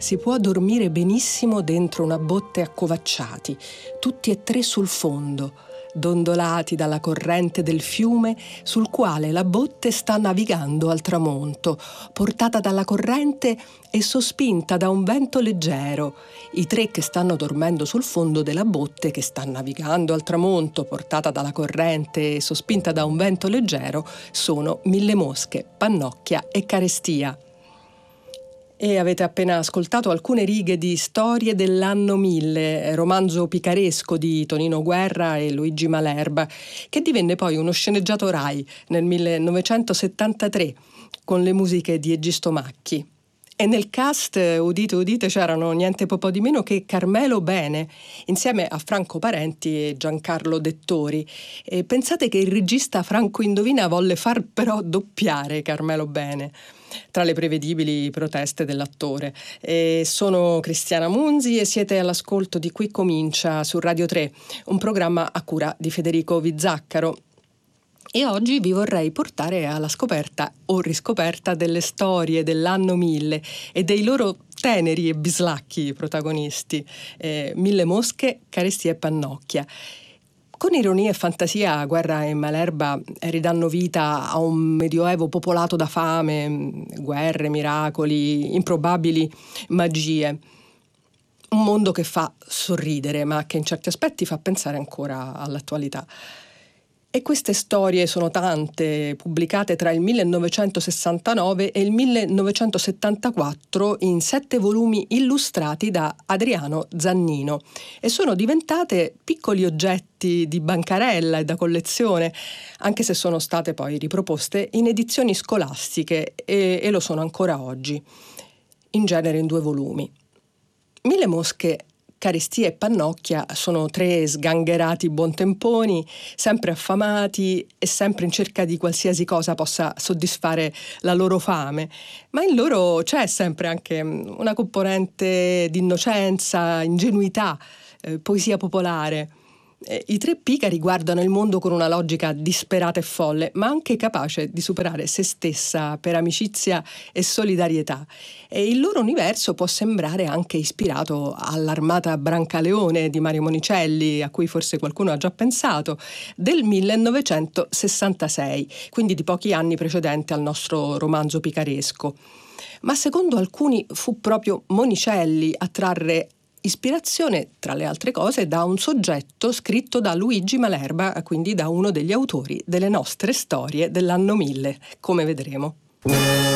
Si può dormire benissimo dentro una botte accovacciati, tutti e tre sul fondo, dondolati dalla corrente del fiume sul quale la botte sta navigando al tramonto, portata dalla corrente e sospinta da un vento leggero. I tre che stanno dormendo sul fondo della botte che sta navigando al tramonto, portata dalla corrente e sospinta da un vento leggero, sono Mille Mosche, Pannocchia e Carestia. E avete appena ascoltato alcune righe di Storie dell'anno 1000, romanzo picaresco di Tonino Guerra e Luigi Malerba, che divenne poi uno sceneggiato Rai nel 1973 con le musiche di Egisto Macchi. E nel cast, udite udite, c'erano niente po' di meno che Carmelo Bene, insieme a Franco Parenti e Giancarlo Dettori. E pensate che il regista Franco Indovina volle far però doppiare Carmelo Bene, tra le prevedibili proteste dell'attore. E sono Cristiana Munzi e siete all'ascolto di Qui Comincia su Radio 3, un programma a cura di Federico Vizzaccaro. E oggi vi vorrei portare alla scoperta o riscoperta delle storie dell'anno 1000 e dei loro teneri e bislacchi protagonisti, Mille Mosche, Carestia e Pannocchia. Con ironia e fantasia, Guerra e Malerba ridanno vita a un medioevo popolato da fame, guerre, miracoli, improbabili magie. Un mondo che fa sorridere, ma che in certi aspetti fa pensare ancora all'attualità. E queste storie sono tante, pubblicate tra il 1969 e il 1974 in 7 volumi illustrati da Adriano Zannino e sono diventate piccoli oggetti di bancarella e da collezione, anche se sono state poi riproposte in edizioni scolastiche e lo sono ancora oggi, in genere in 2 volumi. Mille Mosche, Carestia e Pannocchia sono 3 sgangherati buontemponi, sempre affamati e sempre in cerca di qualsiasi cosa possa soddisfare la loro fame, ma in loro c'è sempre anche una componente di innocenza, ingenuità, poesia popolare. I 3 picari guardano il mondo con una logica disperata e folle, ma anche capace di superare se stessa per amicizia e solidarietà. E il loro universo può sembrare anche ispirato all'Armata Brancaleone di Mario Monicelli, a cui forse qualcuno ha già pensato, del 1966, quindi di pochi anni precedente al nostro romanzo picaresco. Ma secondo alcuni fu proprio Monicelli a trarre ispirazione, tra le altre cose, da un soggetto scritto da Luigi Malerba, quindi da uno degli autori delle nostre storie dell'anno 1000, come vedremo.